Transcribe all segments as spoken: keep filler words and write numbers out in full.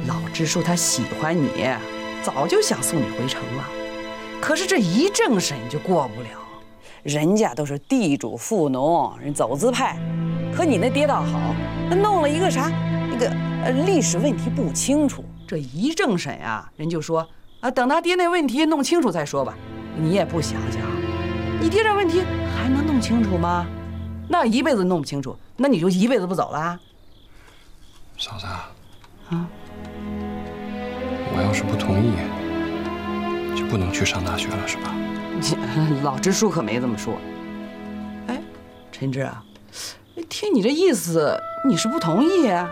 老支书他喜欢你，早就想送你回城了，可是这一政审就过不了。人家都是地主富农，人走资派，可你那爹倒好，那弄了一个啥，那个呃历史问题不清楚，这一政审啊，人就说啊，等他爹那问题弄清楚再说吧。你也不想想，你爹这问题还能弄清楚吗？那一辈子弄不清楚，那你就一辈子不走了？ 嫂子，啊， 我要是不同意，就不能去上大学了，是吧？ 老支书可没这么说。哎，陈志啊，听你这意思，你是不同意啊？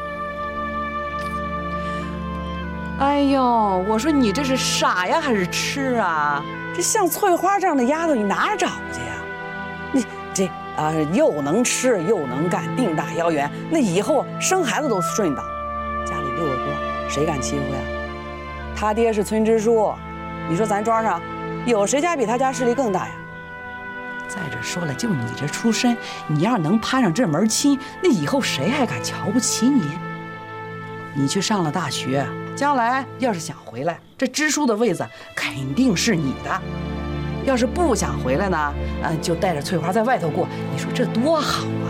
哎呦，我说你这是傻呀还是痴啊？这像翠花这样的丫头，你哪儿找去呀？你这啊，又能吃又能干，腚大腰圆，那以后生孩子都顺当。家里六个哥，谁敢欺负呀？他爹是村支书，你说咱庄上有谁家比他家势力更大呀？再者说了，就你这出身，你要是能攀上这门亲，那以后谁还敢瞧不起你？你去上了大学，将来要是想回来，这支书的位子肯定是你的。要是不想回来呢，呃，就带着翠花在外头过，你说这多好啊！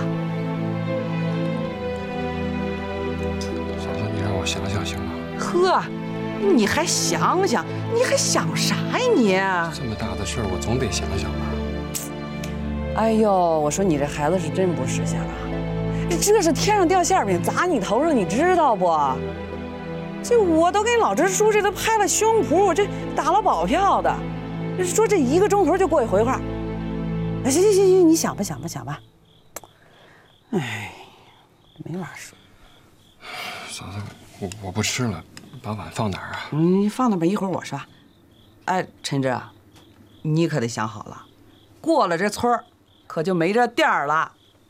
嫂子，你让我想想行吗？ 呵，你还想想？你还想啥呀你？ 这么大的事儿，我总得想想吧。 哎呦，我说你这孩子是真不识相啊！这是天上掉馅饼砸你头上，你知道不？这我都给老支书这都拍了胸脯，我这打了保票的。说这一个钟头就过一回话，哎，行行行行，你想吧想吧想吧。哎，没法说。 嫂子，我我不吃了，把碗放哪儿啊？ 你放那边，一会儿我刷。哎，陈志啊，你可得想好了，过了这村儿，可就没这店儿了。